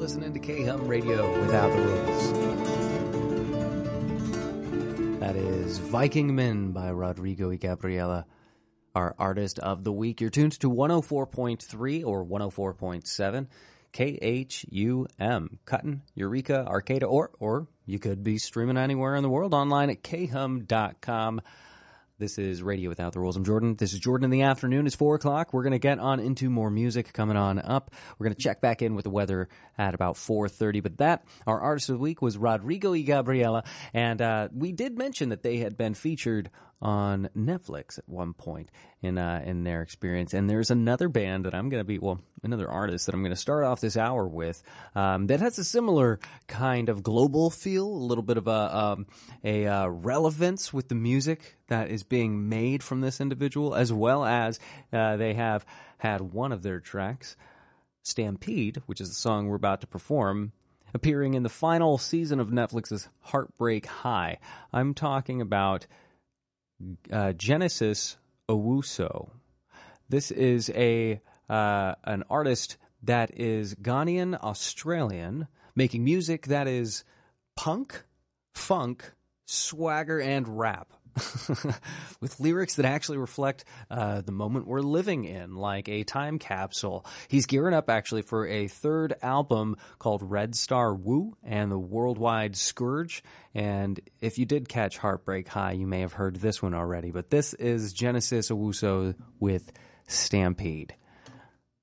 listening to K-Hum Radio without the rules. That is Viking Men by Rodrigo y Gabriela, our artist of the week. You're tuned to 104.3 or 104.7 KHUM, Cutton, Eureka, Arcata, or you could be streaming anywhere in the world online at khum.com. This is Radio Without the Rules. I'm Jordan. This is Jordan in the afternoon. It's 4 o'clock. We're going to get on into more music coming on up. We're going to check back in with the weather at about 4:30. But our artist of the week was Rodrigo y Gabriela. And we did mention that they had been featured on Netflix at one point in their experience. And there's another band that another artist that I'm going to start off this hour with that has a similar kind of global feel, a little bit of a relevance with the music that is being made from this individual, as well as they have had one of their tracks, Stampede, which is the song we're about to perform, appearing in the final season of Netflix's Heartbreak High. I'm talking about Genesis Owusu. This is an artist that is Ghanaian Australian, making music that is punk, funk, swagger, and rap. With lyrics that actually reflect the moment we're living in, like a time capsule. He's gearing up actually for a third album called Red Star Woo and the Worldwide Scourge. And if you did catch Heartbreak High, you may have heard this one already. But this is Genesis Owusu with Stampede.